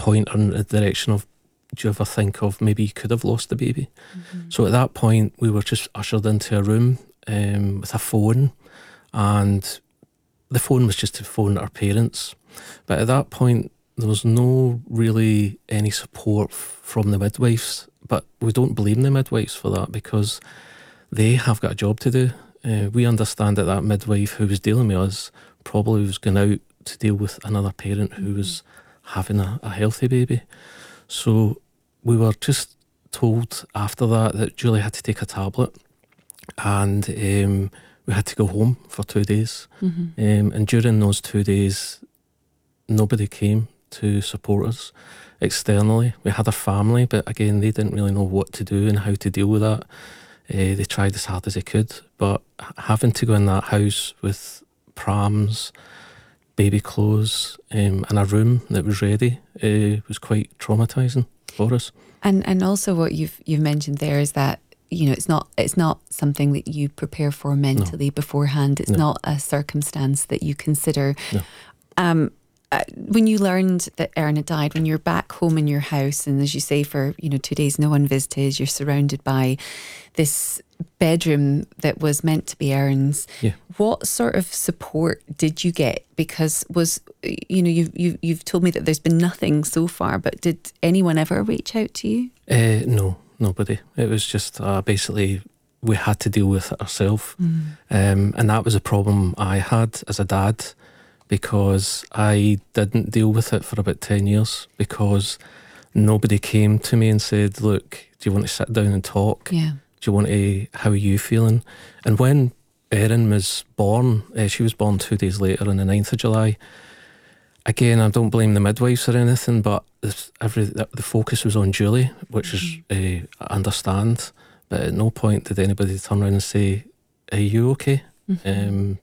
pointer in the direction of, do you ever think of maybe you could have lost the baby? So at that point, we were just ushered into a room with a phone, and the phone was just to phone our parents. But at that point, there was no really any support from the midwives. But we don't blame the midwives for that, because they have got a job to do. We understand that midwife who was dealing with us probably was going out to deal with another parent who was having a healthy baby. So we were just told after that Julie had to take a tablet, and we had to go home for 2 days. And during those 2 days, nobody came to support us externally. We had a family, but again, they didn't really know what to do and how to deal with that. They tried as hard as they could, but having to go in that house with prams, baby clothes, and a room that was ready was quite traumatising for us. And also what you've mentioned there is that, you know, it's not something that you prepare for mentally beforehand. It's not a circumstance that you consider. When you learned that Erin had died, when you're back home in your house, and as you say, for 2 days no one visited, you're surrounded by this bedroom that was meant to be Erin's. What sort of support did you get? Because you've told me that there's been nothing so far, but did anyone ever reach out to you? No, nobody. It was just basically we had to deal with it ourselves, and that was a problem I had as a dad, because I didn't deal with it for about 10 years, because nobody came to me and said, look, do you want to sit down and talk? Do you want to, how are you feeling? And when Erin was born, she was born 2 days later on the 9th of July. Again, I don't blame the midwives or anything, but the focus was on Julie, which is, I understand, but at no point did anybody turn around and say, are you okay?